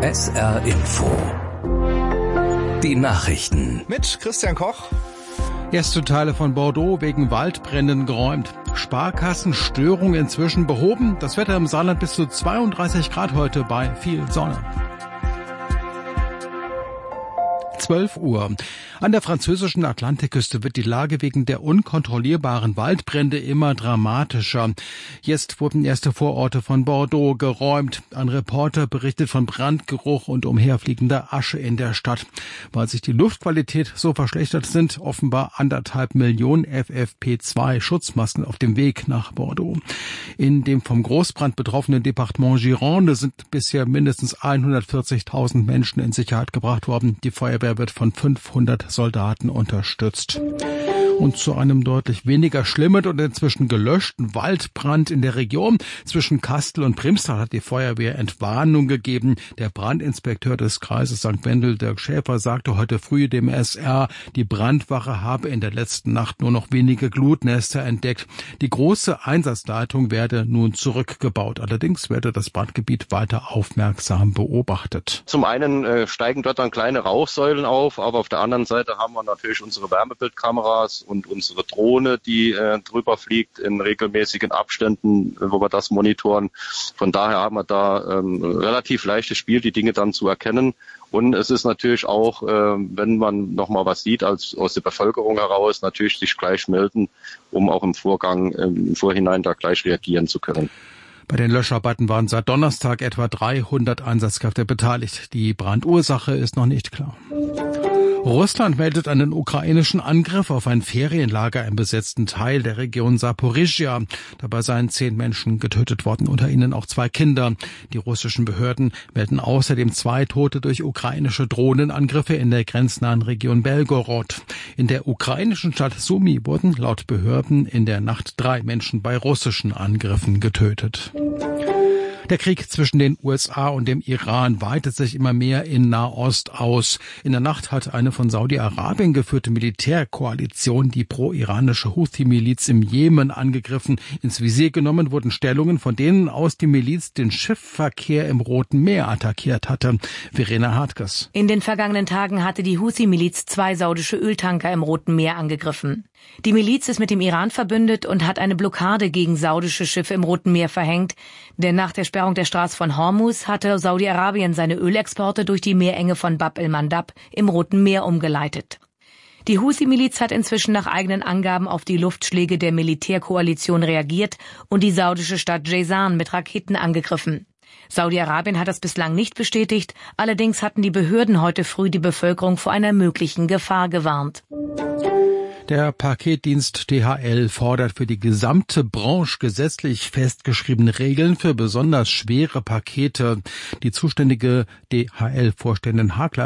SR Info. Die Nachrichten. Mit Christian Koch. Erste Teile von Bordeaux wegen Waldbränden geräumt. Sparkassenstörung inzwischen behoben. Das Wetter im Saarland bis zu 32 Grad heute bei viel Sonne. 12 Uhr. An der französischen Atlantikküste wird die Lage wegen der unkontrollierbaren Waldbrände immer dramatischer. Jetzt wurden erste Vororte von Bordeaux geräumt. Ein Reporter berichtet von Brandgeruch und umherfliegender Asche in der Stadt. Weil sich die Luftqualität so verschlechtert, sind offenbar 1,5 Millionen FFP2-Schutzmasken auf dem Weg nach Bordeaux. In dem vom Großbrand betroffenen Departement Gironde sind bisher mindestens 140.000 Menschen in Sicherheit gebracht worden. Die Feuerwehr wird von 500 Soldaten unterstützt. Und zu einem deutlich weniger schlimmen und inzwischen gelöschten Waldbrand in der Region zwischen Kastel und Primstal hat die Feuerwehr Entwarnung gegeben. Der Brandinspekteur des Kreises St. Wendel, Dirk Schäfer, sagte heute früh dem SR, die Brandwache habe in der letzten Nacht nur noch wenige Glutnester entdeckt. Die große Einsatzleitung werde nun zurückgebaut. Allerdings werde das Brandgebiet weiter aufmerksam beobachtet. Zum einen steigen dort dann kleine Rauchsäulen auf, aber auf der anderen Seite haben wir natürlich unsere Wärmebildkameras und unsere Drohne, die drüber fliegt in regelmäßigen Abständen, wo wir das monitoren. Von daher haben wir da relativ leichtes Spiel, die Dinge dann zu erkennen. Und es ist natürlich auch, wenn man noch mal was sieht, aus der Bevölkerung heraus, natürlich sich gleich melden, um auch im Vorhinein da gleich reagieren zu können. Bei den Löscharbeiten waren seit Donnerstag etwa 300 Einsatzkräfte beteiligt. Die Brandursache ist noch nicht klar. Russland meldet einen ukrainischen Angriff auf ein Ferienlager im besetzten Teil der Region Saporizhia. Dabei seien 10 Menschen getötet worden, unter ihnen auch 2 Kinder. Die russischen Behörden melden außerdem 2 Tote durch ukrainische Drohnenangriffe in der grenznahen Region Belgorod. In der ukrainischen Stadt Sumy wurden laut Behörden in der Nacht 3 Menschen bei russischen Angriffen getötet. Der Krieg zwischen den USA und dem Iran weitet sich immer mehr in Nahost aus. In der Nacht hat eine von Saudi-Arabien geführte Militärkoalition die pro-iranische Houthi-Miliz im Jemen angegriffen. Ins Visier genommen wurden Stellungen, von denen aus die Miliz den Schiffsverkehr im Roten Meer attackiert hatte. Verena Hartges. In den vergangenen Tagen hatte die Houthi-Miliz 2 saudische Öltanker im Roten Meer angegriffen. Die Miliz ist mit dem Iran verbündet und hat eine Blockade gegen saudische Schiffe im Roten Meer verhängt, denn nach der Sperrung der Straße von Hormuz hatte Saudi-Arabien seine Ölexporte durch die Meerenge von Bab el-Mandab im Roten Meer umgeleitet. Die Houthi-Miliz hat inzwischen nach eigenen Angaben auf die Luftschläge der Militärkoalition reagiert und die saudische Stadt Jazan mit Raketen angegriffen. Saudi-Arabien hat das bislang nicht bestätigt, allerdings hatten die Behörden heute früh die Bevölkerung vor einer möglichen Gefahr gewarnt. Der Paketdienst DHL fordert für die gesamte Branche gesetzlich festgeschriebene Regeln für besonders schwere Pakete. Die zuständige DHL-Vorständin Hagler